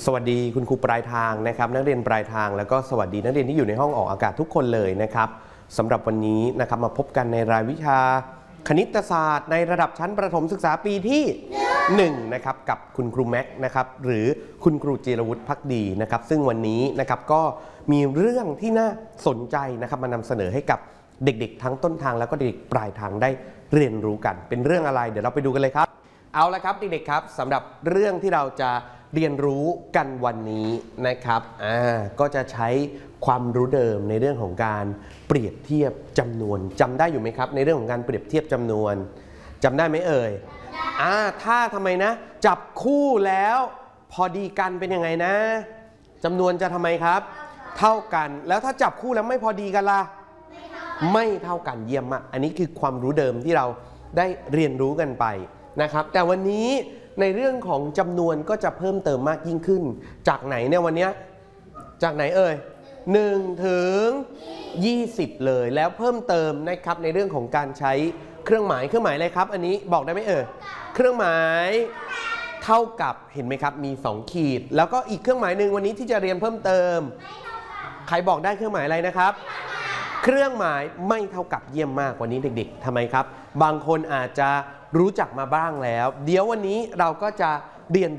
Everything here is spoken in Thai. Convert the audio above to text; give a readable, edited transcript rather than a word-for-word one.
สวัสดีคุณครูปลายทางนะครับนักเรียนปลายทางแล้วก็สวัสดีนักเรียนที่อยู่ในห้องออกอากาศทุกคนเลยนะครับสำหรับวันนี้นะครับมาพบกันในรายวิชาคณิตศาสตร์ในระดับชั้นประถมศึกษาปีที่1นะครับกับคุณครูแม็กนะครับหรือคุณครูจิรวุฒิภักดีนะครับซึ่งวันนี้นะครับก็มีเรื่องที่น่าสนใจนะครับมานำเสนอให้กับเด็กๆทั้งต้นทางแล้วก็เด็กปลายทางได้เรียนรู้กันเป็นเรื่องอะไรเดี๋ยวเราไปดูกันเลยครับเอาละครับเด็กๆครับสำหรับเรื่องที่เราจะเรียนรู้กันวันนี้นะครับก็จะใช้ความรู้เดิมในเรื่องของการเปรียบเทียบจำนวนจำได้อยู่ไหมครับในเรื่องของการเปรียบเทียบจำนวนจำได้ไหมเอ่ยถ้าทำไมนะจับคู่แล้วพอดีกันเป็นยังไงนะจำนวนจะทำไมครับเท่ากันแล้วถ้าจับคู่แล้วไม่พอดีกันล่ะไม่เท่ากันเยี่ยมมากอันนี้คือความรู้เดิมที่เราได้เรียนรู้กันไปนะครับแต่วันนี้ในเรื่องของจำนวนก็จะเพิ่มเติมมากยิ่งขึ้นจากไหนเนี่ยวันนี้จากไหนเอ่ย1 ถึง 20เลยแล้วเพิ่มเติมนะครับในเรื่องของการใช้เครื่องหมายอะไรครับอันนี้บอกได้ไหมเอ่ยเครื่องหมายเท่ากับเห็นไหมครับมี2ขีดแล้วก็อีกเครื่องหมายหนึ่งวันนี้ที่จะเรียนเพิ่มเติมใครบอกได้เครื่องหมายอะไรนะครับเครื่องหมายไม่เท่ากับเยี่ยมมากวันนี้เด็กๆทำไมครับบางคนอาจจะรู้จักมาบ้างแล้วเดี๋ยววันนี้เราก็จะเรียน